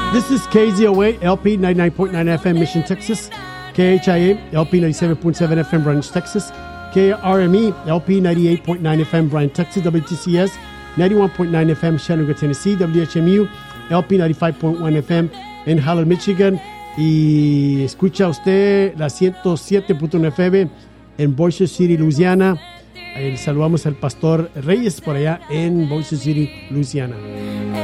This is KZOA, LP 99.9 FM, Mission, Texas. KHIA, LP 97.7 FM, Branch, Texas. KRME, LP 98.9 FM, Bryan, Texas. WTCS, 91.9 FM, Chattanooga, Tennessee. WHMU, LP 95.1 FM en Holland, Michigan. Y escucha usted la 107.1 FM en Boise City, Louisiana. Saludamos al pastor Reyes por allá en Boise City, Louisiana.